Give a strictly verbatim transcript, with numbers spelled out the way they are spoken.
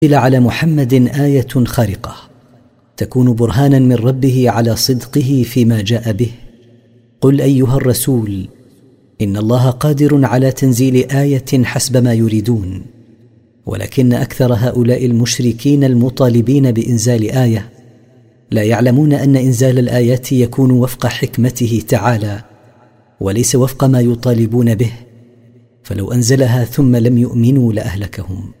إلى على محمد آية خارقة تكون برهانا من ربه على صدقه فيما جاء به، قل أيها الرسول إن الله قادر على تنزيل آية حسب ما يريدون، ولكن أكثر هؤلاء المشركين المطالبين بإنزال آية لا يعلمون أن إنزال الآيات يكون وفق حكمته تعالى وليس وفق ما يطالبون به، فلو أنزلها ثم لم يؤمنوا لأهلكهم.